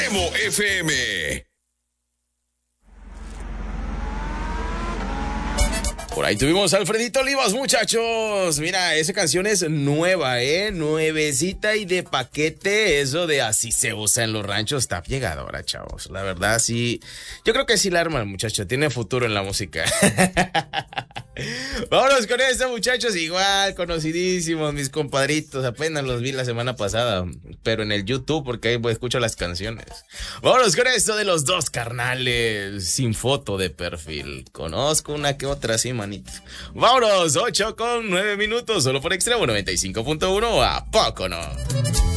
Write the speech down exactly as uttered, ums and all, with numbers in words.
Extremo F M. Por ahí tuvimos a Alfredito Olivas, muchachos. Mira, esa canción es nueva, ¿eh? Nuevecita y de paquete. Eso de así se usa en los ranchos está llegadora, chavos. La verdad, sí. Yo creo que sí la arma el muchacho. Tiene futuro en la música. Vámonos con esto, muchachos. Igual, conocidísimos, mis compadritos. Apenas los vi la semana pasada, pero en el YouTube, porque ahí escucho las canciones. Vámonos con esto de los dos carnales, sin foto de perfil. Conozco una que otra, sí, manito. Vámonos, ocho con nueve minutos, solo por Extremo noventa y cinco punto uno. ¿A poco no?